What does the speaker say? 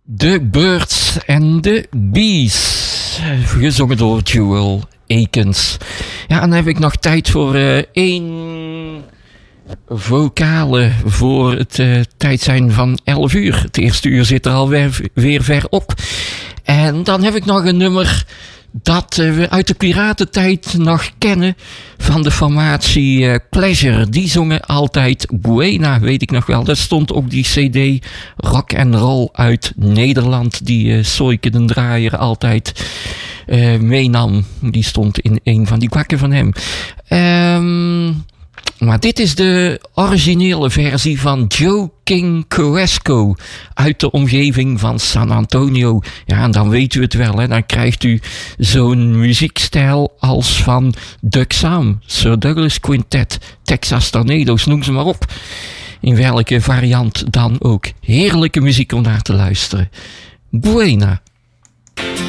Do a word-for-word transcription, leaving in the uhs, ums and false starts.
The Birds and the Bees, gezongen door Jewel Akins. Ja, en dan heb ik nog tijd voor uh, één vocale voor het uh, tijd zijn van elf uur. Het eerste uur zit er alweer weer ver op. En dan heb ik nog een nummer dat uh, we uit de piratentijd nog kennen van de formatie uh, Pleasure. Die zongen altijd Buena, weet ik nog wel. Dat stond op die cd Rock and Roll uit Nederland, die uh, Soike den Draaier altijd uh, meenam. Die stond in een van die bakken van hem. Um, Maar dit is de originele versie van Joe King Coesco uit de omgeving van San Antonio. Ja, en dan weet u het wel, hè. Dan krijgt u zo'n muziekstijl als van Duck Sam, Sir Douglas Quintet, Texas Tornadoes, noem ze maar op. In welke variant dan ook. Heerlijke muziek om naar te luisteren. Buena.